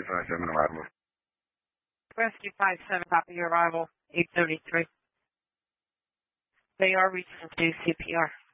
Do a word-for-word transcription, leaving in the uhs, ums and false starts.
five seven arrival. Rescue five seven, copy your arrival, eight thirty-three. They are reaching to C P R.